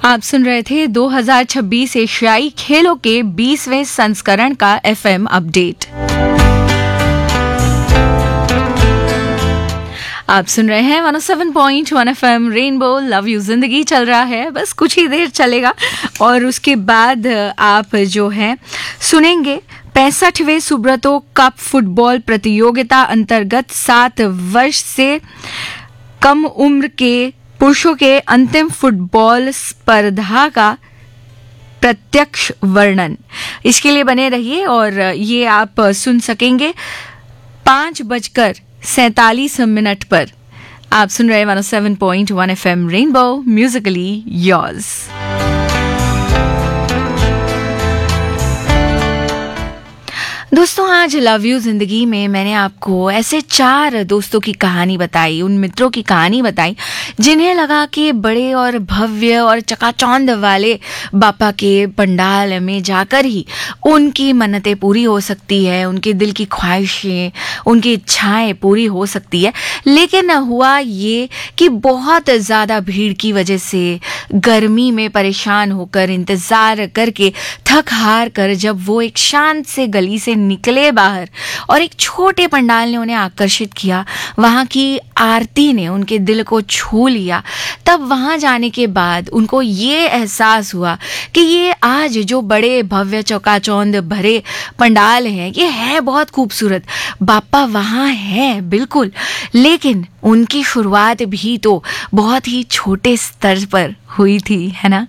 आप सुन रहे थे 2026 एशियाई खेलों के 20वें संस्करण का एफएम अपडेट। आप सुन रहे हैं 107.1 एफएम रेनबो। लव यू जिंदगी चल रहा है, बस कुछ ही देर चलेगा और उसके बाद आप जो है सुनेंगे 65वें सुब्रतो कप फुटबॉल प्रतियोगिता अंतर्गत 7 वर्ष से कम उम्र के पुरुषों के अंतिम फुटबॉल स्पर्धा का प्रत्यक्ष वर्णन। इसके लिए बने रहिए और ये आप सुन सकेंगे 5:47 पर। आप सुन रहे 107.1 एफएम रेनबो, म्यूजिकली योर्स। दोस्तों, आज लव यू जिंदगी में मैंने आपको ऐसे 4 दोस्तों की कहानी बताई, उन मित्रों की कहानी बताई जिन्हें लगा कि बड़े और भव्य और चकाचौंध वाले बापा के पंडाल में जाकर ही उनकी मन्नतें पूरी हो सकती है, उनके दिल की ख्वाहिशें, उनकी इच्छाएं पूरी हो सकती है। लेकिन हुआ ये कि बहुत ज़्यादा भीड़ की वजह से गर्मी में परेशान होकर इंतज़ार करके थक हार कर जब वो एक शांत से गली से निकले बाहर और एक छोटे पंडाल ने उन्हें आकर्षित किया, वहां की आरती ने उनके दिल को छू लिया, तब वहां जाने के बाद उनको ये एहसास हुआ कि ये आज जो बड़े भव्य चौकाचौंध भरे पंडाल हैं, ये है बहुत खूबसूरत, बापा वहां है बिल्कुल, लेकिन उनकी शुरुआत भी तो बहुत ही छोटे स्तर पर हुई थी, है ना।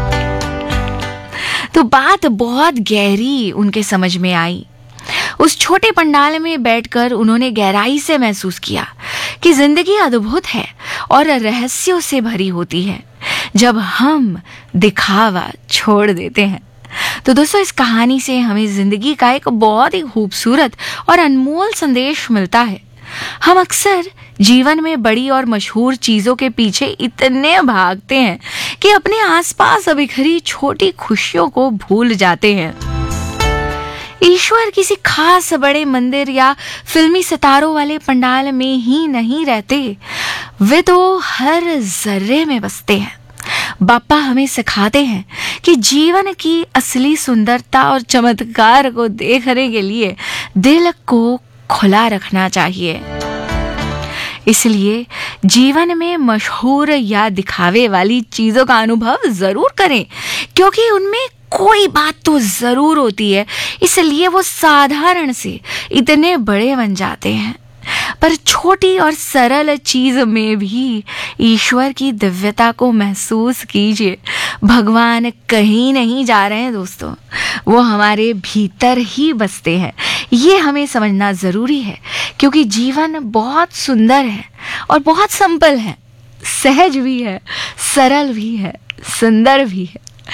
तो बात बहुत गहरी उनके समझ में आई। उस छोटे पंडाल में बैठकर उन्होंने गहराई से महसूस किया कि जिंदगी अद्भुत है और रहस्यों से भरी होती है जब हम दिखावा छोड़ देते हैं। तो दोस्तों, इस कहानी से हमें जिंदगी का एक बहुत ही खूबसूरत और अनमोल संदेश मिलता है। हम अक्सर जीवन में बड़ी और मशहूर चीजों के पीछे इतने भागते हैं कि अपने आसपास बिखरी छोटी खुशियों को भूल जाते हैं। ईश्वर किसी खास बड़े मंदिर या फिल्मी सितारों वाले पंडाल में ही नहीं रहते, वे तो हर जर्रे में बसते हैं। बापा हमें सिखाते हैं कि जीवन की असली सुंदरता और चमत्कार को देखने के लिए दिल को खुला रखना चाहिए। इसलिए जीवन में मशहूर या दिखावे वाली चीजों का अनुभव जरूर करें, क्योंकि उनमें कोई बात तो जरूर होती है, इसलिए वो साधारण से इतने बड़े बन जाते हैं। पर छोटी और सरल चीज में भी ईश्वर की दिव्यता को महसूस कीजिए। भगवान कहीं नहीं जा रहे हैं दोस्तों, वो हमारे भीतर ही बसते हैं। ये हमें समझना जरूरी है, क्योंकि जीवन बहुत सुंदर है और बहुत सिंपल है, सहज भी है, सरल भी है, सुंदर भी है।